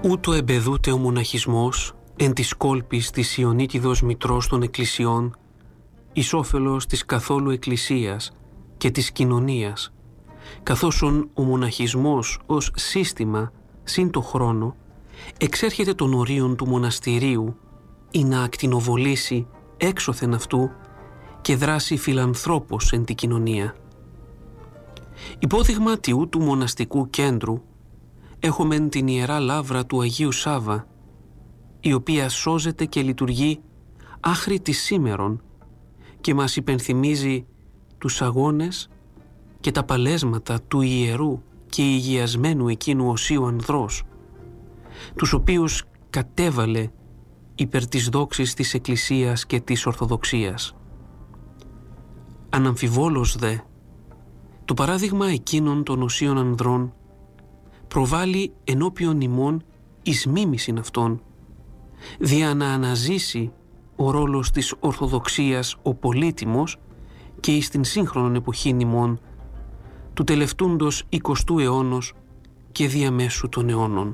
Ούτω εμπεδούται ο μοναχισμός εν της κόλπης της Ιωνίτιδος Μητρός των Εκκλησιών, εις όφελος της καθόλου Εκκλησίας και της κοινωνίας, καθώς ο μοναχισμός ως σύστημα συν το χρόνο εξέρχεται των ορίων του μοναστηρίου ή να ακτινοβολήσει έξωθεν αυτού και δράσει φιλανθρώπος εν τη κοινωνία. Υπόδειγμα τιού του μοναστικού κέντρου έχουμε την Ιερά Λαύρα του Αγίου Σάβα, η οποία σώζεται και λειτουργεί άχρη της σήμερον και μας υπενθυμίζει τους αγώνες και τα παλέσματα του ιερού και υγιασμένου εκείνου οσίου ανδρός, τους οποίους κατέβαλε υπέρ της δόξης της Εκκλησίας και της Ορθοδοξίας. Αναμφιβόλως δε, το παράδειγμα εκείνων των οσίων ανδρών προβάλλει ενώπιον ημών εις μίμησιν αυτών, δια να αναζήσει ο ρόλος της Ορθοδοξίας ο πολύτιμος και εις την σύγχρονον εποχήν ημών, του τελευτούντος 20ου αιώνος και διαμέσου των αιώνων.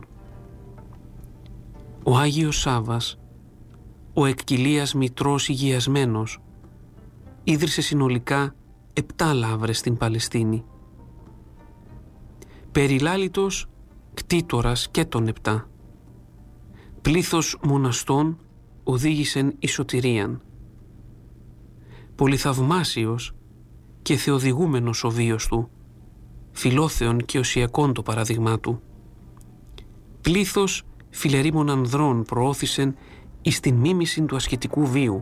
Ο Άγιος Σάββας, ο εκκυλίας Μητρός υγιασμένος, ίδρυσε συνολικά 7 λαύρες στην Παλαιστίνη. Περιλάλητος κτήτορας και των 7. Πλήθος μοναστών οδήγησεν εις σωτηρίαν. Πολυθαυμάσιος και θεοδηγούμενος ο βίος του, φιλόθεον και οσιακόν το παράδειγμά του. Πλήθος φιλερήμων ανδρών προώθησεν εις την μίμησιν του ασκητικού βίου.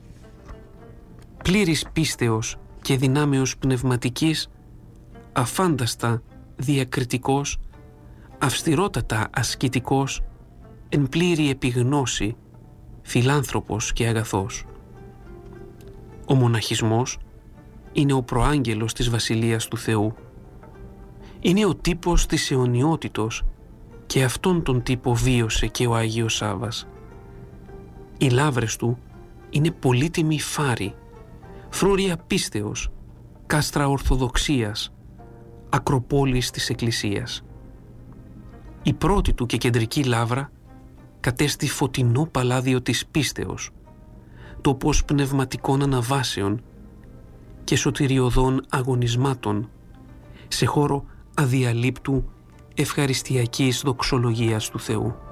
Πλήρης πίστεως και δυνάμεως πνευματικής, αφάνταστα διακριτικός, αυστηρότατα ασκητικός, εν πλήρη επιγνώση, φιλάνθρωπος και αγαθός. Ο μοναχισμός είναι ο προάγγελος της Βασιλείας του Θεού. Είναι ο τύπος της αιωνιότητος και αυτόν τον τύπο βίωσε και ο Άγιος Σάββας. Οι λαύρες του είναι πολύτιμοι φάροι, φρούρια πίστεως, κάστρα ορθοδοξίας, ακροπόλης της Εκκλησίας. Η πρώτη του και κεντρική λαύρα κατέστη φωτεινό παλάδιο της πίστεως, τόπος πνευματικών αναβάσεων και σωτηριωδών αγωνισμάτων, σε χώρο αδιαλείπτου ευχαριστιακής δοξολογίας του Θεού.